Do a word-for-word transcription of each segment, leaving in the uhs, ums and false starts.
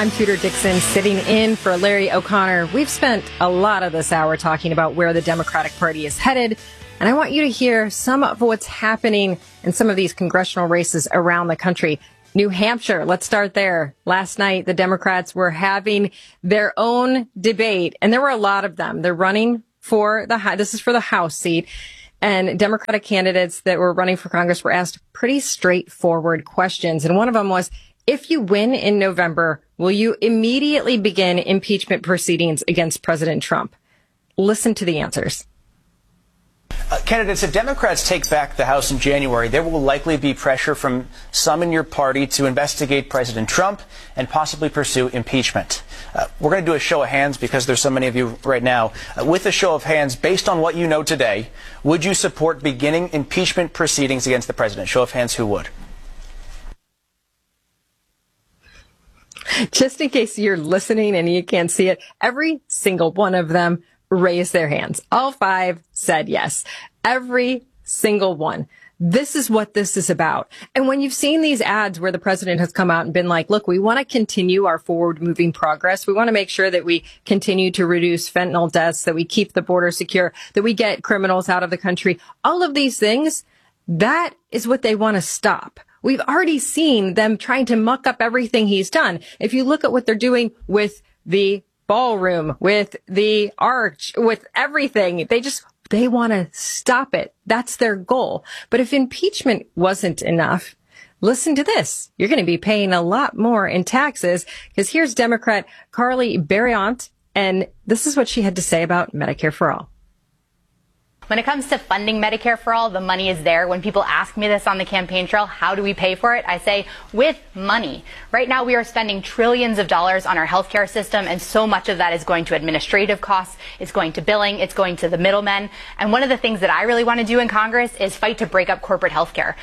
I'm Tudor Dixon, sitting in for Larry O'Connor. We've spent a lot of this hour talking about where the Democratic Party is headed, and I want you to hear some of what's happening in some of these congressional races around the country. New Hampshire, let's start there. Last night, the Democrats were having their own debate, and there were a lot of them. They're running for the, this is for the House seat, and Democratic candidates that were running for Congress were asked pretty straightforward questions, and one of them was, if you win in November, will you immediately begin impeachment proceedings against President Trump? Listen to the answers. Uh, candidates, if Democrats take back the House in January, there will likely be pressure from some in your party to investigate President Trump and possibly pursue impeachment. Uh, we're going to do a show of hands because there's so many of you right now. Uh, with a show of hands, based on what you know today, would you support beginning impeachment proceedings against the president? Show of hands, who would? Just in case you're listening and you can't see it, every single one of them raised their hands. All five said yes. Every single one. This is what this is about. And when you've seen these ads where the president has come out and been like, look, we want to continue our forward moving progress. We want to make sure that we continue to reduce fentanyl deaths, that we keep the border secure, that we get criminals out of the country. All of these things, that is what they want to stop. We've already seen them trying to muck up everything he's done. If you look at what they're doing with the ballroom, with the arch, with everything, they just, they want to stop it. That's their goal. But if impeachment wasn't enough, listen to this. You're going to be paying a lot more in taxes, because here's Democrat Carly Bariant, and this is what she had to say about Medicare for All. When it comes to funding Medicare for All, the money is there. When people ask me this on the campaign trail, how do we pay for it? I say, with money. Right now, we are spending trillions of dollars on our healthcare system, and so much of that is going to administrative costs. It's going to billing. It's going to the middlemen. And one of the things that I really want to do in Congress is fight to break up corporate healthcare.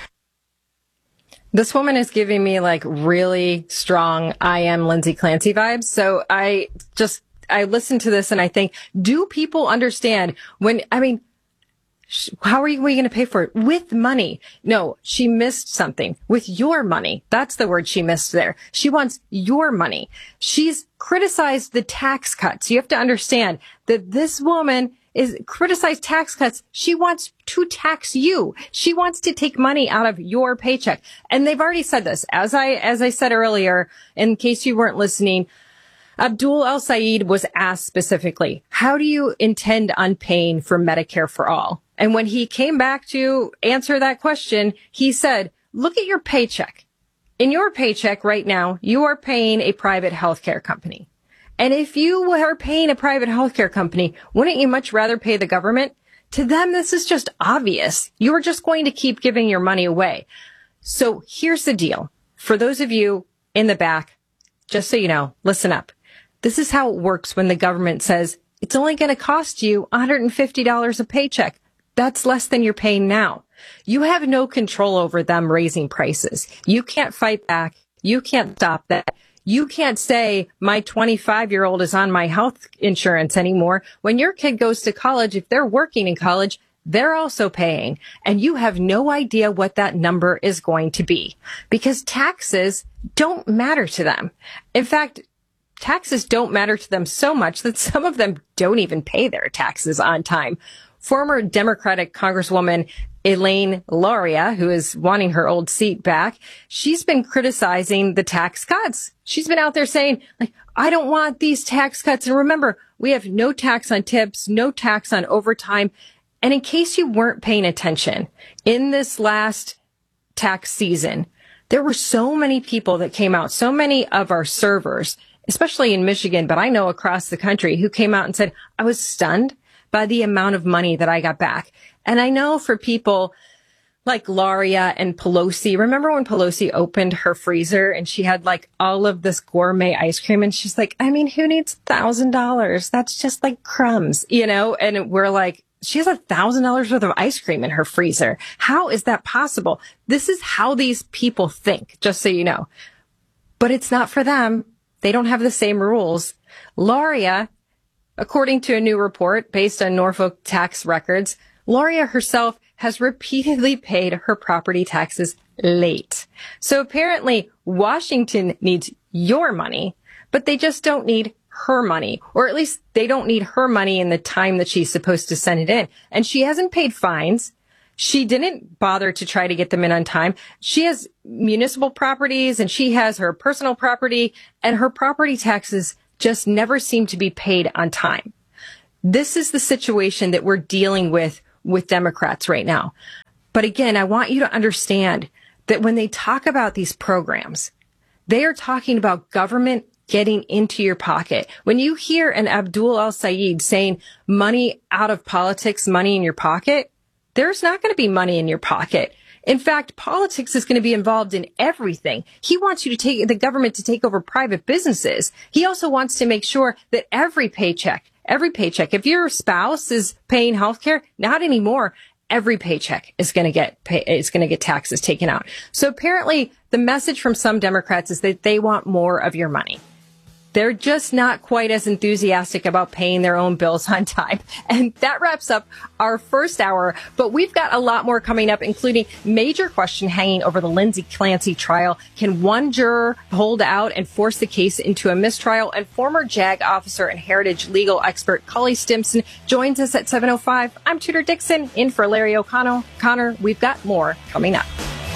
This woman is giving me like really strong I am Lindsay Clancy vibes. So I just, I listen to this and I think, do people understand when, I mean, how are we going to pay for it? With money. No, she missed something. With your money. That's the word she missed there. She wants your money. She's criticized the tax cuts. You have to understand that this woman is criticized tax cuts. She wants to tax you. She wants to take money out of your paycheck. And they've already said this. As I, as I said earlier, in case you weren't listening, Abdul El-Sayed was asked specifically, how do you intend on paying for Medicare for All? And when he came back to answer that question, he said, look at your paycheck. In your paycheck right now, you are paying a private healthcare company. And if you are paying a private healthcare company, wouldn't you much rather pay the government? To them, this is just obvious. You are just going to keep giving your money away. So here's the deal. For those of you in the back, just so you know, listen up. This is how it works when the government says it's only going to cost you one hundred fifty dollars a paycheck. That's less than you're paying now. You have no control over them raising prices. You can't fight back. You can't stop that. You can't say my twenty-five-year-old is on my health insurance anymore. When your kid goes to college, if they're working in college, they're also paying. And you have no idea what that number is going to be, because taxes don't matter to them. In fact, taxes don't matter to them so much that some of them don't even pay their taxes on time. Former Democratic Congresswoman Elaine Luria, who is wanting her old seat back, she's been criticizing the tax cuts. She's been out there saying, like, I don't want these tax cuts. And remember, we have no tax on tips, no tax on overtime. And in case you weren't paying attention, in this last tax season, there were so many people that came out, so many of our servers, especially in Michigan, but I know across the country, who came out and said, I was stunned by the amount of money that I got back. And I know for people like Luria and Pelosi, remember when Pelosi opened her freezer and she had like all of this gourmet ice cream, and she's like, I mean, who needs a thousand dollars? That's just like crumbs, you know? And we're like, she has a thousand dollars worth of ice cream in her freezer. How is that possible? This is how these people think, just so you know. But it's not for them. They don't have the same rules. Luria, according to a new report based on Norfolk tax records, Luria herself has repeatedly paid her property taxes late. So apparently Washington needs your money, but they just don't need her money, or at least they don't need her money in the time that she's supposed to send it in. And she hasn't paid fines. She didn't bother to try to get them in on time. She has municipal properties and she has her personal property, and her property taxes just never seem to be paid on time. This is the situation that we're dealing with with Democrats right now. But again, I want you to understand that when they talk about these programs, they are talking about government getting into your pocket. When you hear an Abdul El-Sayed saying money out of politics, money in your pocket, there's not going to be money in your pocket. In fact, politics is going to be involved in everything. He wants you to take the government to take over private businesses. He also wants to make sure that every paycheck, every paycheck, if your spouse is paying health care, not anymore, every paycheck is going to get pay, is going to get taxes taken out. So apparently the message from some Democrats is that they want more of your money. They're just not quite as enthusiastic about paying their own bills on time. And that wraps up our first hour. But we've got a lot more coming up, including major question hanging over the Lindsay Clancy trial. Can one juror hold out and force the case into a mistrial? And former JAG officer and heritage legal expert Cully Stimson joins us at seven oh five. I'm Tudor Dixon, in for Larry O'Connell. Connor, we've got more coming up.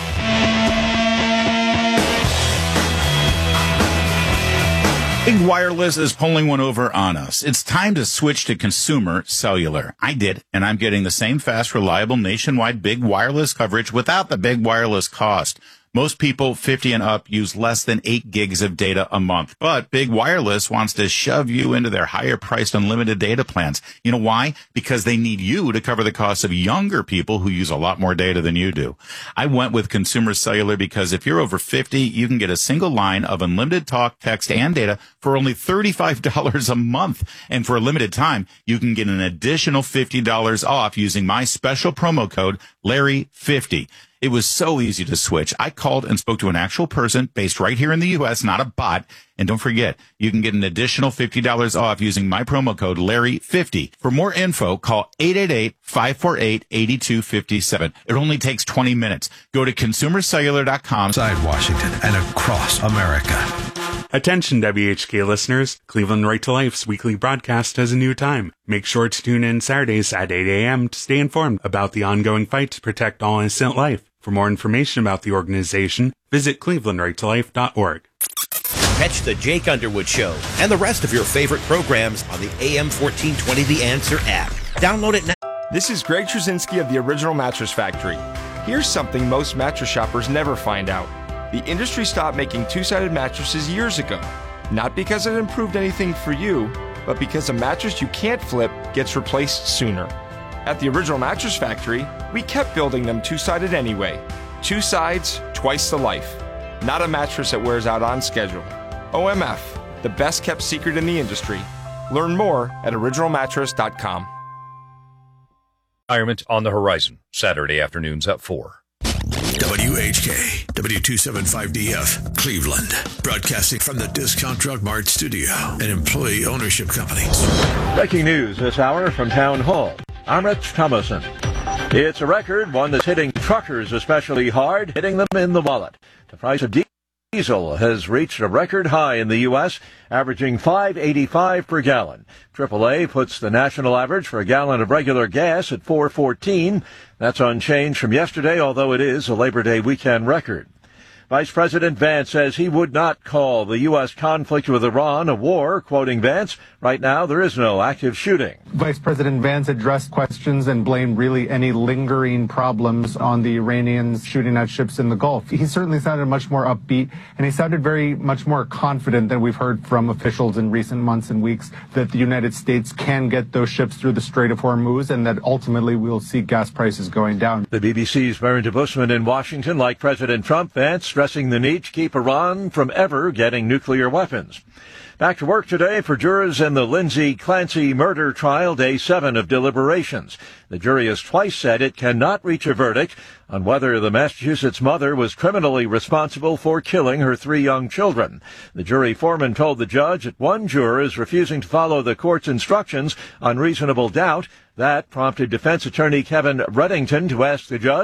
Big Wireless is pulling one over on us. It's time to switch to consumer cellular. I did, and I'm getting the same fast, reliable, nationwide Big Wireless coverage without the Big Wireless cost. Most people fifty and up use less than eight gigs of data a month, but Big Wireless wants to shove you into their higher priced unlimited data plans. You know why? Because they need you to cover the costs of younger people who use a lot more data than you do. I went with Consumer Cellular because if you're over fifty, you can get a single line of unlimited talk, text, and data for only thirty-five dollars a month. And for a limited time, you can get an additional fifty dollars off using my special promo code Larry fifty. It was so easy to switch. I called and spoke to an actual person based right here in the U S, not a bot. And don't forget, you can get an additional fifty dollars off using my promo code Larry fifty. For more info, call eight eight eight, five four eight, eight two five seven. It only takes twenty minutes. Go to consumer cellular dot com. Inside Washington and across America. Attention W H K listeners, Cleveland Right to Life's weekly broadcast has a new time. Make sure to tune in Saturdays at eight a.m. to stay informed about the ongoing fight to protect all innocent life. For more information about the organization, visit cleveland right to life dot org. Catch the Jake Underwood Show and the rest of your favorite programs on the A M fourteen twenty The Answer app. Download it now. This is Greg Trzynski of the Original Mattress Factory. Here's something most mattress shoppers never find out. The industry stopped making two-sided mattresses years ago. Not because it improved anything for you, but because a mattress you can't flip gets replaced sooner. At the Original Mattress Factory, we kept building them two-sided anyway. Two sides, twice the life. Not a mattress that wears out on schedule. O M F, the best kept secret in the industry. Learn more at original mattress dot com. Retirement on the horizon, Saturday afternoons at four. W H K, W two seventy-five D F, Cleveland. Broadcasting from the Discount Drug Mart studio, an employee ownership company. Breaking news this hour from Town Hall. I'm Rich Thomason. It's a record, one that's hitting truckers especially hard, hitting them in the wallet. The price of diesel has reached a record high in the U S, averaging five eighty-five per gallon. triple A puts the national average for a gallon of regular gas at four fourteen. That's unchanged from yesterday, although it is a Labor Day weekend record. Vice President Vance says he would not call the U S conflict with Iran a war, quoting Vance, right now there is no active shooting. Vice President Vance addressed questions and blamed really any lingering problems on the Iranians shooting at ships in the Gulf. He certainly sounded much more upbeat, and he sounded very much more confident than we've heard from officials in recent months and weeks that the United States can get those ships through the Strait of Hormuz and that ultimately we'll see gas prices going down. The B B C's Merinda Bushman in Washington, like President Trump, Vance stressing the need to keep Iran from ever getting nuclear weapons. Back to work today for jurors in the Lindsay Clancy murder trial, day seven of deliberations. The jury has twice said it cannot reach a verdict on whether the Massachusetts mother was criminally responsible for killing her three young children. The jury foreman told the judge that one juror is refusing to follow the court's instructions on reasonable doubt. That prompted defense attorney Kevin Reddington to ask the judge,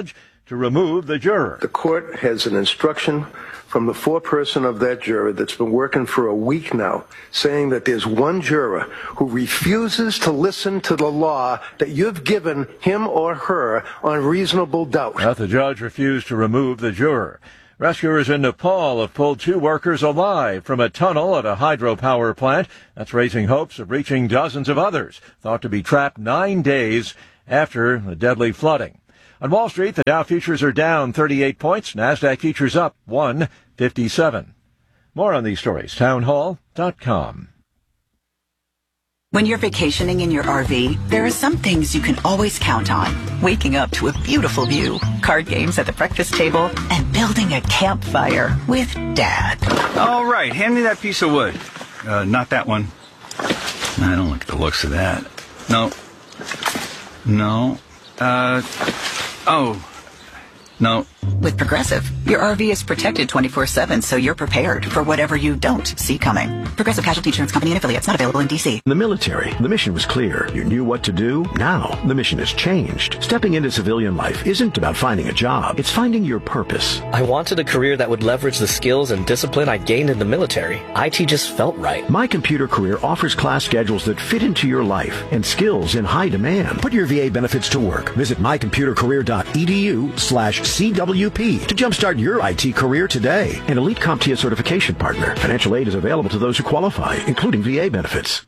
to remove the juror. The court has an instruction from the foreperson of that juror that's been working for a week now, saying that there's one juror who refuses to listen to the law that you've given him or her on reasonable doubt. But the judge refused to remove the juror. Rescuers in Nepal have pulled two workers alive from a tunnel at a hydropower plant. That's raising hopes of reaching dozens of others, thought to be trapped nine days after the deadly flooding. On Wall Street, the Dow futures are down thirty-eight points. NASDAQ futures up one fifty-seven. More on these stories, town hall dot com. When you're vacationing in your R V, there are some things you can always count on. Waking up to a beautiful view, card games at the breakfast table, and building a campfire with Dad. All right, hand me that piece of wood. Uh, not that one. I don't like the looks of that. No. No. Uh, oh. No. With Progressive, your R V is protected twenty-four seven, so you're prepared for whatever you don't see coming. Progressive Casualty Insurance Company and affiliates, not available in D C. In the military, the mission was clear. You knew what to do. Now, the mission has changed. Stepping into civilian life isn't about finding a job. It's finding your purpose. I wanted a career that would leverage the skills and discipline I gained in the military. I T just felt right. My Computer Career offers class schedules that fit into your life and skills in high demand. Put your V A benefits to work. Visit my computer career dot e d u slash C W P to jumpstart your I T career today. An Elite CompTIA certification partner. Financial aid is available to those who qualify, including V A benefits.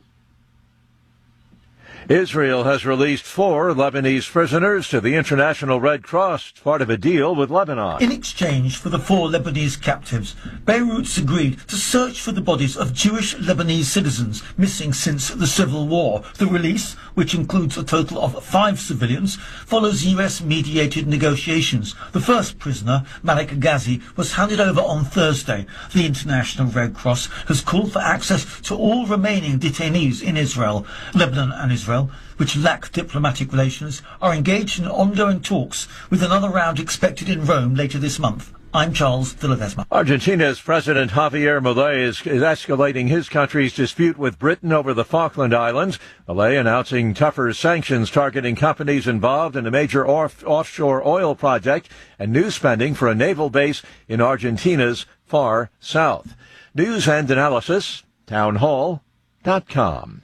Israel has released four Lebanese prisoners to the International Red Cross, part of a deal with Lebanon. In exchange for the four Lebanese captives, Beirut's agreed to search for the bodies of Jewish Lebanese citizens missing since the civil war. The release, which includes a total of five civilians, follows U S-mediated negotiations. The first prisoner, Malik Ghazi, was handed over on Thursday. The International Red Cross has called for access to all remaining detainees in Israel. Lebanon and Israel, which lack diplomatic relations, are engaged in ongoing talks, with another round expected in Rome later this month. I'm Charles de Ledesma. Argentina's President Javier Milei is, is escalating his country's dispute with Britain over the Falkland Islands. Milei announcing tougher sanctions targeting companies involved in a major off- offshore oil project and new spending for a naval base in Argentina's far south. News and analysis, town hall dot com.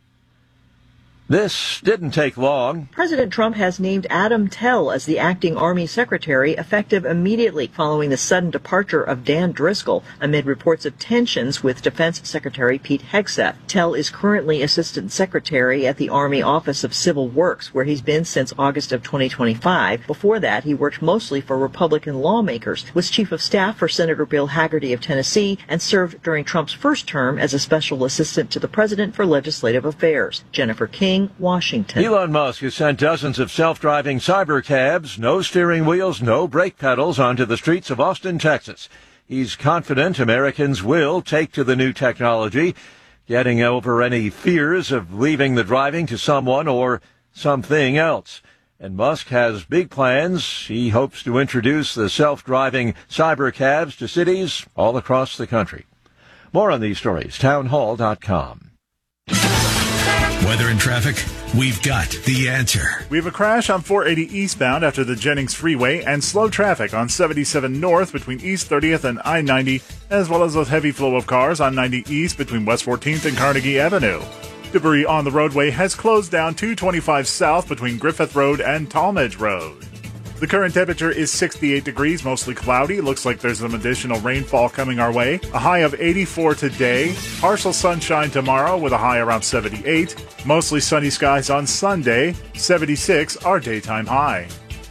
This didn't take long. President Trump has named Adam Tell as the acting Army Secretary, effective immediately following the sudden departure of Dan Driscoll amid reports of tensions with Defense Secretary Pete Hegseth. Tell is currently Assistant Secretary at the Army Office of Civil Works, where he's been since August of twenty twenty-five. Before that, he worked mostly for Republican lawmakers, was Chief of Staff for Senator Bill Hagerty of Tennessee, and served during Trump's first term as a Special Assistant to the President for Legislative Affairs. Jennifer King, Washington. Elon Musk has sent dozens of self-driving cyber cabs, no steering wheels, no brake pedals, onto the streets of Austin, Texas. He's confident Americans will take to the new technology, getting over any fears of leaving the driving to someone or something else. And Musk has big plans. He hopes to introduce the self-driving cyber cabs to cities all across the country. More on these stories, town hall dot com. Weather and traffic, we've got the answer. We have a crash on four eighty eastbound after the Jennings Freeway and slow traffic on seventy-seven north between East thirtieth and I ninety, as well as a heavy flow of cars on ninety east between West fourteenth and Carnegie Avenue. Debris on the roadway has closed down two twenty-five south between Griffith Road and Talmadge Road. The current temperature is sixty-eight degrees, mostly cloudy. Looks like there's some additional rainfall coming our way. A high of eighty-four today. Partial sunshine tomorrow with a high around seventy-eight. Mostly sunny skies on Sunday. seventy-six our daytime high.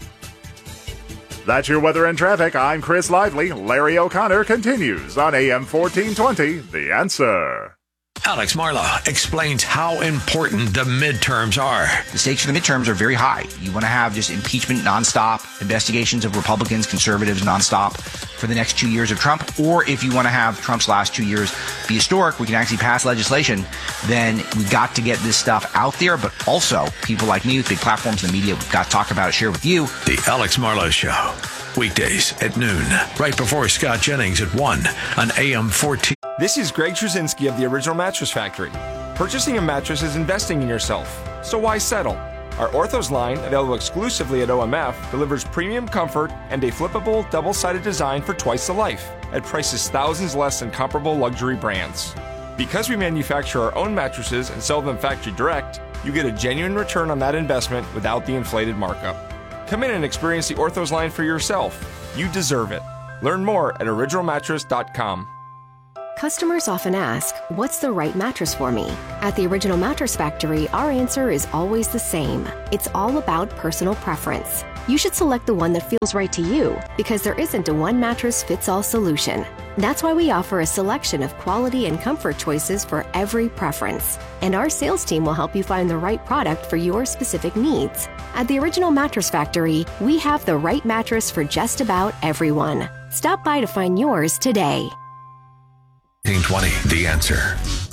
That's your weather and traffic. I'm Chris Lively. Larry O'Connor continues on A M fourteen twenty, The Answer. Alex Marla explains how important the midterms are. The stakes for the midterms are very high. You want to have just impeachment nonstop, investigations of Republicans, conservatives nonstop for the next two years of Trump. Or if you want to have Trump's last two years be historic, we can actually pass legislation, then we've got to get this stuff out there. But also, people like me with big platforms in the media, we've got to talk about it, share with you. The Alex Marla Show. Weekdays at noon, right before Scott Jennings at one on A M fourteen. This is Greg Trzynski of the Original Mattress Factory. Purchasing a mattress is investing in yourself, so why settle? Our Orthos line, available exclusively at O M F, delivers premium comfort and a flippable, double-sided design for twice the life, at prices thousands less than comparable luxury brands. Because we manufacture our own mattresses and sell them factory direct, you get a genuine return on that investment without the inflated markup. Come in and experience the Orthos line for yourself. You deserve it. Learn more at original mattress dot com. Customers often ask, what's the right mattress for me? At the Original Mattress Factory, our answer is always the same. It's all about personal preference. You should select the one that feels right to you, because there isn't a one-mattress-fits-all solution. That's why we offer a selection of quality and comfort choices for every preference. And our sales team will help you find the right product for your specific needs. At the Original Mattress Factory, we have the right mattress for just about everyone. Stop by to find yours today. fifteen twenty, The Answer.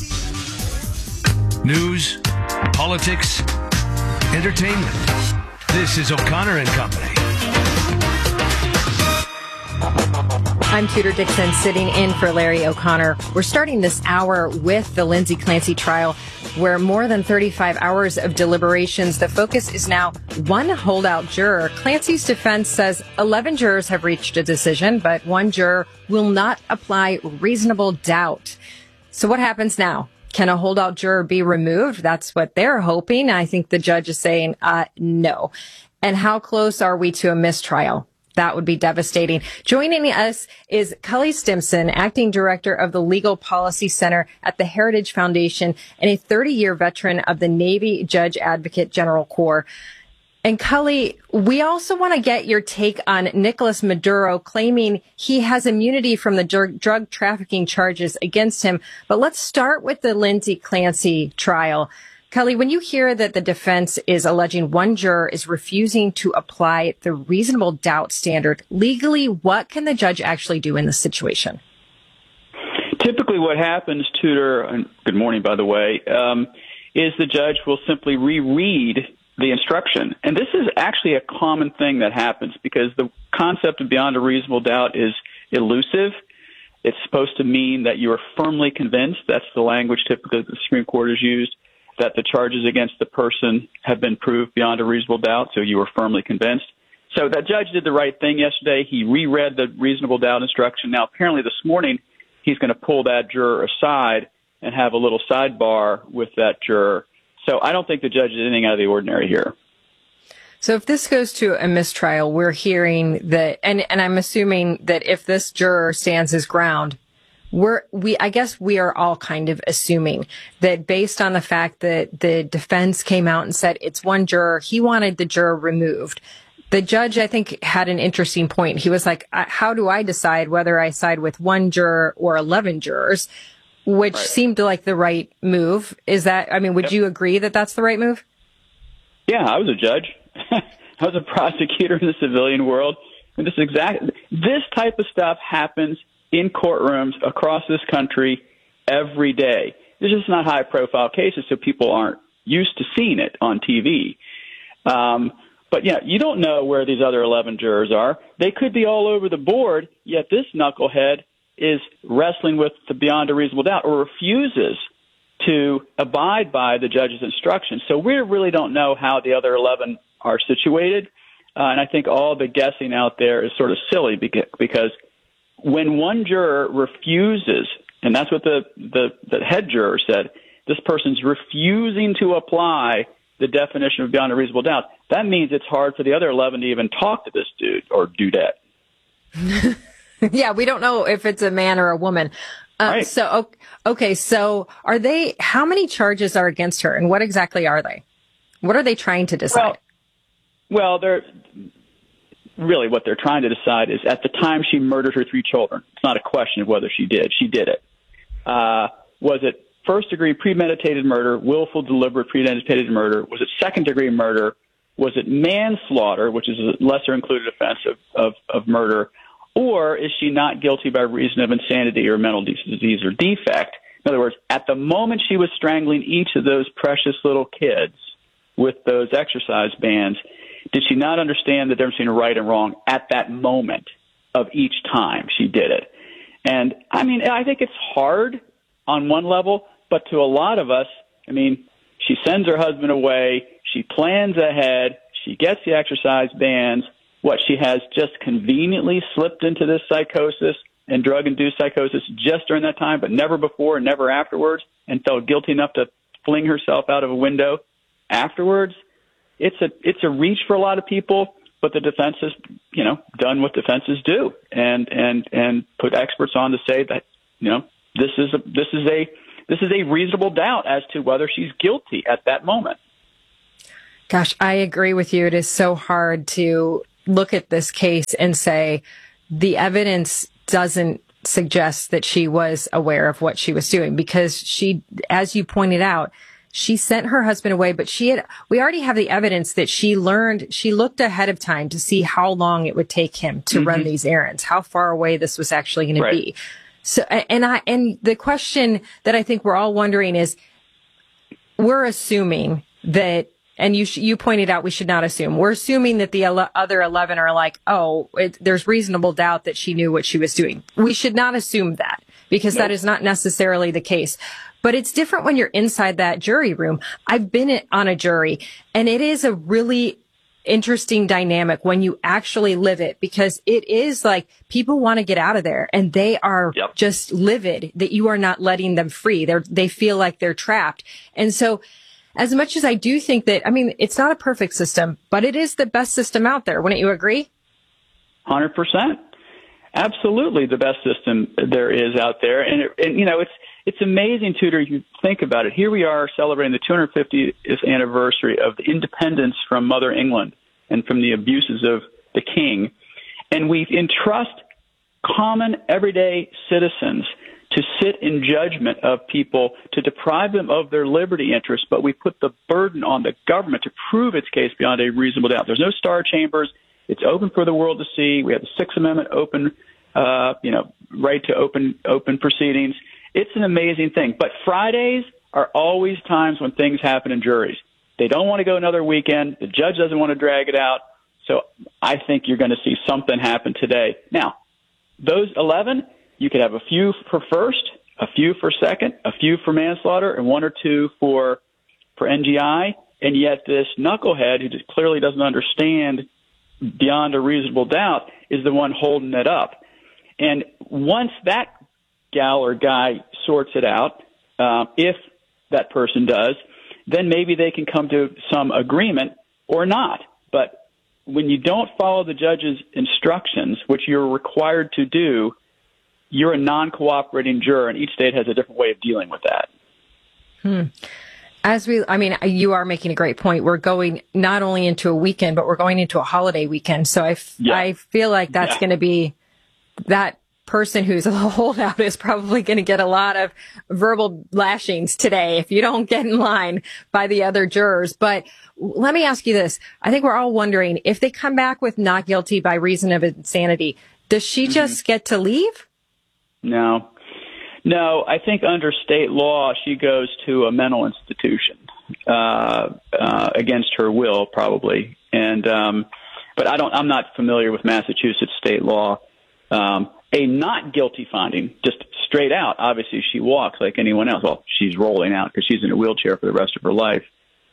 News, politics, entertainment. This is O'Connor and Company. I'm Tudor Dixon, sitting in for Larry O'Connor. We're starting this hour with the Lindsay Clancy trial, where more than thirty-five hours of deliberations. The focus is now one holdout juror. Clancy's defense says eleven jurors have reached a decision, but one juror will not apply reasonable doubt. So what happens now? Can a holdout juror be removed? That's what they're hoping. I think the judge is saying, uh, no. And how close are we to a mistrial? That would be devastating. Joining us is Cully Stimson, acting director of the Legal Policy Center at the Heritage Foundation and a thirty-year veteran of the Navy Judge Advocate General Corps. And Cully, we also want to get your take on Nicolas Maduro claiming he has immunity from the drug, drug trafficking charges against him. But let's start with the Lindsay Clancy trial. Cully, when you hear that the defense is alleging one juror is refusing to apply the reasonable doubt standard, legally, what can the judge actually do in this situation? Typically what happens, Tudor, and good morning, by the way, um, is the judge will simply reread the instruction. And this is actually a common thing that happens because the concept of beyond a reasonable doubt is elusive. It's supposed to mean that you are firmly convinced. That's the language typically that the Supreme Court has used, that the charges against the person have been proved beyond a reasonable doubt, so you were firmly convinced. So that judge did the right thing yesterday. He reread the reasonable doubt instruction. Now, apparently this morning, he's going to pull that juror aside and have a little sidebar with that juror. So I don't think the judge did anything out of the ordinary here. So if this goes to a mistrial, we're hearing that, and, and I'm assuming that if this juror stands his ground, We're, we, I guess we are all kind of assuming that based on the fact that the defense came out and said it's one juror, he wanted the juror removed. The judge, I think, had an interesting point. He was like, how do I decide whether I side with one juror or eleven jurors, which right. seemed like the right move. Is that, I mean, would yep. you agree that that's the right move? Yeah, I was a judge. I was a prosecutor in the civilian world. And this is exactly, this type of stuff happens in courtrooms across this country every day. This is not high-profile cases, so people aren't used to seeing it on T V. Um, but, yeah, you don't know where these other eleven jurors are. They could be all over the board, yet this knucklehead is wrestling with the beyond a reasonable doubt or refuses to abide by the judge's instructions. So we really don't know how the other eleven are situated, uh, and I think all the guessing out there is sort of silly because when one juror refuses, and that's what the, the, the head juror said, this person's refusing to apply the definition of beyond a reasonable doubt, that means it's hard for the other eleven to even talk to this dude or dudette. Yeah, we don't know if it's a man or a woman. Uh, right. So, okay, so are they, how many charges are against her and what exactly are they? What are they trying to decide? Well, well they're really what they're trying to decide is at the time she murdered her three children. It's not a question of whether she did. She did it. Uh, was it first degree premeditated murder, willful, deliberate premeditated murder? Was it second degree murder? Was it manslaughter, which is a lesser included offense of, of, of murder? Or is she not guilty by reason of insanity or mental disease or defect? In other words, at the moment she was strangling each of those precious little kids with those exercise bands, did she not understand the difference between right and wrong at that moment of each time she did it? And, I mean, I think it's hard on one level, but to a lot of us, I mean, she sends her husband away. She plans ahead. She gets the exercise bans. What, she has just conveniently slipped into this psychosis and drug-induced psychosis just during that time, but never before and never afterwards, and felt guilty enough to fling herself out of a window afterwards. It's a it's a reach for a lot of people, but the defense has, you know, done what defenses do, and and and put experts on to say that, you know, this is a this is a this is a reasonable doubt as to whether she's guilty at that moment. Gosh, I agree with you. It is so hard to look at this case and say the evidence doesn't suggest that she was aware of what she was doing, because she, as you pointed out, she sent her husband away, but she had, we already have the evidence that she learned, she looked ahead of time to see how long it would take him to mm-hmm. run these errands, how far away this was actually going right. to be. So, and I, and the question that I think we're all wondering is, we're assuming that, and you sh- you pointed out we should not assume. We're assuming that the ele- other eleven are like, oh, it, there's reasonable doubt that she knew what she was doing. We should not assume that, because nope. that is not necessarily the case. But it's different when you're inside that jury room. I've been on a jury, and it is a really interesting dynamic when you actually live it, because it is like people want to get out of there, and they are yep. just livid that you are not letting them free. They're, they feel like they're trapped. And so, as much as I do think that, I mean, it's not a perfect system, but it is the best system out there. Wouldn't you agree? one hundred percent. Absolutely the best system there is out there. And, it, and you know, it's it's amazing, Tudor, if you think about it. Here we are celebrating the two hundred fiftieth anniversary of the independence from Mother England and from the abuses of the king. And we entrust common, everyday citizens to sit in judgment of people, to deprive them of their liberty interests, but we put the burden on the government to prove its case beyond a reasonable doubt. There's no star chambers. It's open for the world to see. We have the Sixth Amendment open, uh, you know, right to open open proceedings. It's an amazing thing. But Fridays are always times when things happen in juries. They don't want to go another weekend. The judge doesn't want to drag it out. So I think you're going to see something happen today. Now, those eleven, you could have a few for first, a few for second, a few for manslaughter, and one or two for for N G I. And yet this knucklehead who just clearly doesn't understand beyond a reasonable doubt is the one holding it up. And once that gal or guy sorts it out, uh, if that person does, then maybe they can come to some agreement or not. But when you don't follow the judge's instructions, which you're required to do, you're a non-cooperating juror, and each state has a different way of dealing with that. Hmm. As we, I mean, you are making a great point. We're going not only into a weekend, but we're going into a holiday weekend. So I, f- yeah. I feel like that's yeah. going to be, that person who's a holdout is probably going to get a lot of verbal lashings today if you don't get in line by the other jurors. But let me ask you this. I think we're all wondering, if they come back with not guilty by reason of insanity, does she mm-hmm. just get to leave? No. No, I think under state law, she goes to a mental institution uh, uh, against her will, probably. And um, but I don't. I'm not familiar with Massachusetts state law. Um, a not guilty finding, just straight out. Obviously, she walks like anyone else. Well, she's rolling out because she's in a wheelchair for the rest of her life.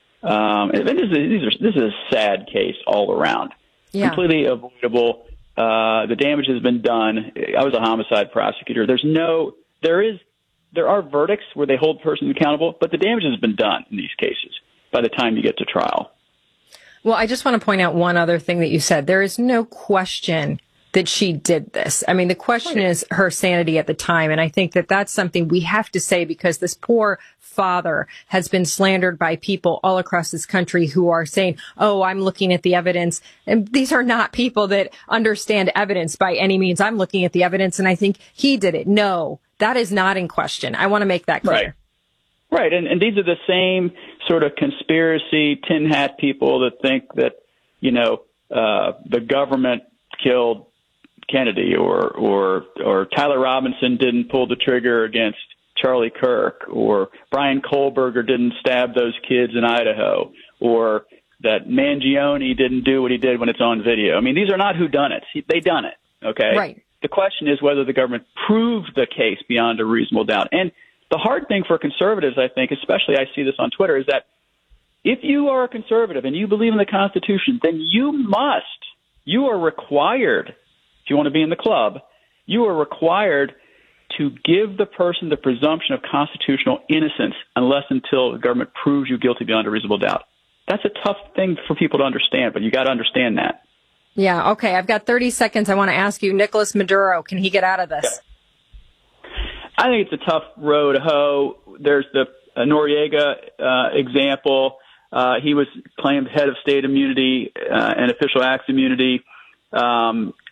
Um, and this is these are, this is a sad case all around. Yeah. Completely avoidable. Uh, the damage has been done. I was a homicide prosecutor. There's no. There is, there are verdicts where they hold persons accountable, but the damage has been done in these cases by the time you get to trial. Well, I just want to point out one other thing that you said. There is no question that she did this. I mean, the question okay. is her sanity at the time. And I think that that's something we have to say, because this poor father has been slandered by people all across this country who are saying, oh, I'm looking at the evidence. And these are not people that understand evidence by any means. I'm looking at the evidence and I think he did it. No, that is not in question. I want to make that clear. Right. Right. And, and these are the same sort of conspiracy tin hat people that think that, you know, uh, the government killed Kennedy, or or or Tyler Robinson didn't pull the trigger against Charlie Kirk, or Brian Kohlberger didn't stab those kids in Idaho, or that Mangione didn't do what he did when it's on video. I mean, these are not whodunits. They done it, okay? Right. The question is whether the government proved the case beyond a reasonable doubt. And the hard thing for conservatives, I think, especially I see this on Twitter, is that if you are a conservative and you believe in the Constitution, then you must, you are required, if you want to be in the club, you are required to give the person the presumption of constitutional innocence unless until the government proves you guilty beyond a reasonable doubt. That's a tough thing for people to understand, but you got to understand that. Yeah, okay. I've got thirty seconds. I want to ask you, Nicolas Maduro, can he get out of this? Yeah. I think it's a tough road to hoe. There's the uh, Noriega uh, example. Uh, he was claimed head of state immunity uh, and official acts immunity. Um,